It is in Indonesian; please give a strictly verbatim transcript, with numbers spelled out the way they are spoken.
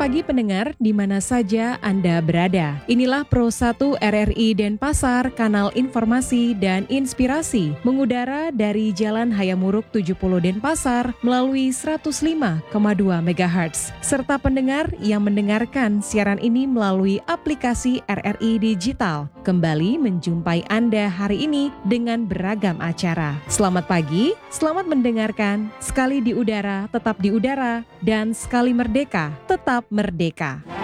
pagi pendengar di mana saja Anda berada. Inilah Pro satu R R I Denpasar, kanal informasi dan inspirasi, mengudara dari Jalan Hayamuruk tujuh puluh Denpasar melalui seratus lima koma dua megahertz. Serta pendengar yang mendengarkan siaran ini melalui aplikasi R R I Digital. Kembali menjumpai Anda hari ini dengan beragam acara. Selamat pagi, selamat mendengarkan. Sekali di udara, tetap di udara, dan sekali merdeka, tetap merdeka.